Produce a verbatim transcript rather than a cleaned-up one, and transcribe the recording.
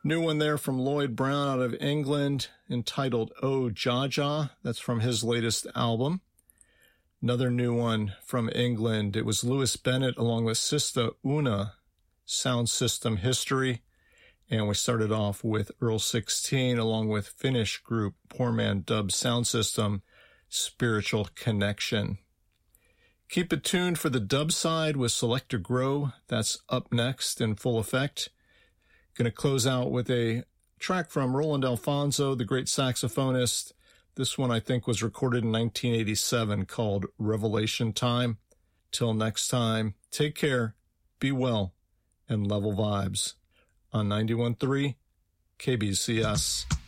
New one there from Lloyd Brown out of England entitled Oh Jaja. That's from his latest album. Another new one from England. It was Louis Bennett along with Sista Una, Sound System History. And we started off with Earl sixteen along with Finnish group Poor Man Dub Sound System, Spiritual Connection. Keep it tuned for the dub side with Selector Grow. That's up next in full effect. Going to close out with a track from Roland Alfonso, the great saxophonist. This one I think was recorded in nineteen eighty-seven called Revelation Time. Till next time, take care, be well, and level vibes on ninety-one point three K B C S.